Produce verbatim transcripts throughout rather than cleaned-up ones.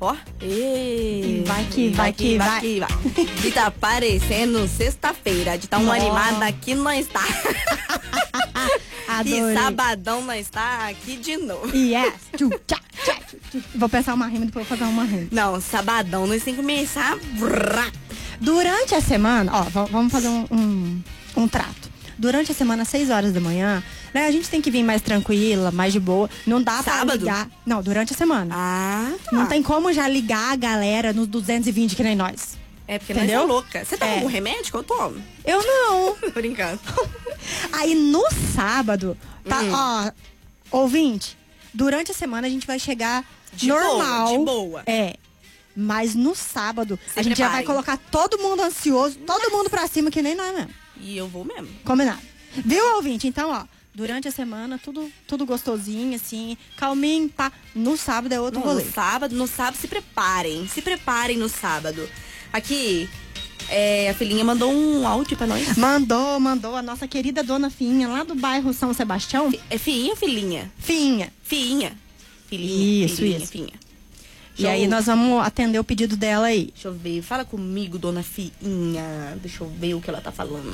Ó. E vai que vai que vai. Que vai. E tá parecendo sexta-feira. De tá um Nossa. animado aqui não está. Adorei. E sabadão não está aqui de novo. Yes. Tchu, tchá, tchá, tchu, tchu. Vou pensar uma rima, depois vou fazer uma rima. Não, sabadão nós tem que começar. Durante a semana, ó, v- vamos fazer um, um, um trato. Durante a semana, às seis horas da manhã, né? A gente tem que vir mais tranquila, mais de boa. Não dá pra Sábado? ligar. Não, durante a semana. Ah, tá. Não tem como já ligar a galera nos duzentos e vinte que nem nós. É porque Entendeu? nós é louca. Você toma É. algum remédio que eu tomo? Eu não. Tô brincando. Aí no sábado, tá, Hum. ó, ouvinte, durante a semana a gente vai chegar De normal. boa, de boa. É. Mas no sábado, Se a gente já vai preparem. colocar todo mundo ansioso, todo mundo pra cima, que nem nós mesmo. E eu vou mesmo. Combinado. Viu, ouvinte? Então, ó, durante a semana, tudo, tudo gostosinho, assim, calminho, pá. No sábado é outro Não, rolê. no sábado, no sábado se preparem. Se preparem no sábado. Aqui, é, a filhinha mandou um áudio pra nós. Mandou, mandou a nossa querida dona Finha, lá do bairro São Sebastião. É filhinha ou filhinha? Finha. Filhinha. Filhinha. Isso, filhinha, isso. Filhinha. E aí nós vamos atender o pedido dela aí. Deixa eu ver. Fala comigo, dona Filhinha. Deixa eu ver o que ela tá falando.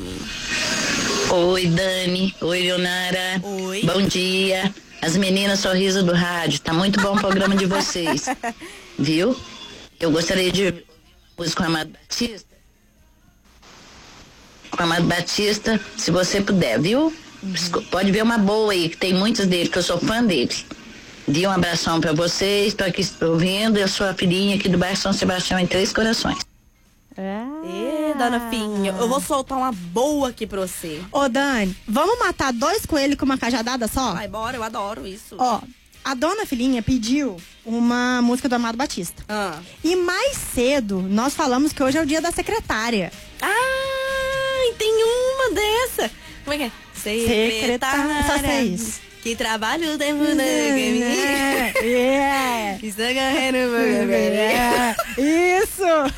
Oi, Dani. Oi, Leonara. Oi. Bom dia. As meninas Sorriso do Rádio. Tá muito bom o programa de vocês. Viu? Eu gostaria de música com o Amado Batista. Com o Amado Batista, se você puder, viu? Esco- Pode ver uma boa aí, que tem muitos dele, que eu sou fã dele. Dê um abração pra vocês, tô aqui ouvindo. Eu sou a filhinha aqui do bairro São Sebastião, em Três Corações. Ê, dona Finha, eu vou soltar uma boa aqui pra você. Ô, Dani, vamos matar dois coelhos com uma cajadada só? Vai, bora, eu adoro isso. Ó, a dona Filhinha pediu uma música do Amado Batista. Ah. E mais cedo, nós falamos que hoje é o dia da secretária. Ah, tem uma dessa. Como é que é? Secretária. Só sei isso. Que trabalho o tempo da É, é. Está correndo. É, isso!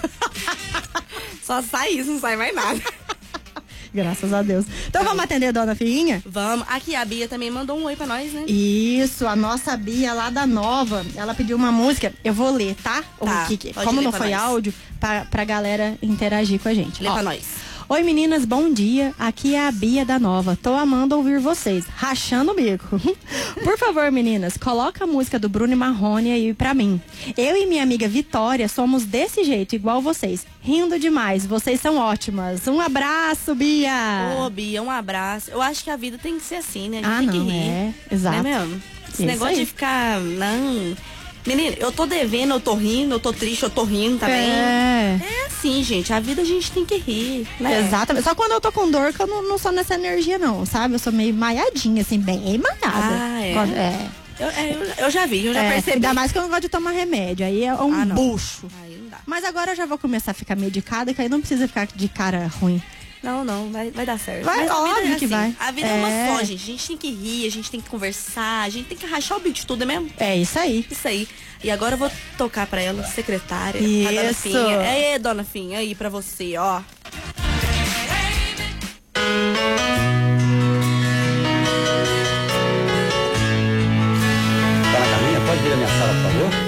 Só sai isso, não sai mais nada. Graças a Deus. Então vamos atender a dona Filhinha? Vamos. Aqui, a Bia também mandou um oi pra nós, né? Isso, a nossa Bia lá da Nova, ela pediu uma música, eu vou ler, tá? Tá, O que que- pode como ler não pra foi nós. áudio, pra, pra galera interagir com a gente. Lê Ó, pra nós. Oi meninas, bom dia. Aqui é a Bia da Nova. Tô amando ouvir vocês, rachando o bico. Por favor, meninas, coloca a música do Bruno e Marrone aí pra mim. Eu e minha amiga Vitória somos desse jeito, igual vocês. Rindo demais, vocês são ótimas. Um abraço, Bia. Ô, Bia, um abraço. Eu acho que a vida tem que ser assim, né? A gente Ah, tem não, que rir. é. Exato. Não é mesmo? Esse Isso negócio aí. de ficar. Não. Menina, eu tô devendo, eu tô rindo, eu tô triste, eu tô rindo também. É. É assim, gente. A vida a gente tem que rir, né? Exatamente. Só quando eu tô com dor que eu não, não sou nessa energia, não, sabe? Eu sou meio maiadinha, assim, bem maiada. Ah, é? Quando- é. Eu, é, eu, eu já vi, eu já É, percebi. ainda mais que eu não gosto de tomar remédio. Aí é um Ah, não. bucho. Aí não dá. Mas agora eu já vou começar a ficar medicada, que aí não precisa ficar de cara ruim. Não, não, vai, vai dar certo. Vai, Mas a vida óbvio é que assim. vai. A vida é. É. uma só, gente. A gente tem que rir, a gente tem que conversar, a gente tem que rachar o bico de tudo, é mesmo? É isso aí. Isso aí. E agora eu vou tocar pra ela, secretária. A dona Isso. Finha. É, dona Finha, aí pra você, ó. Tá na caminha? Pode vir à minha sala, por favor?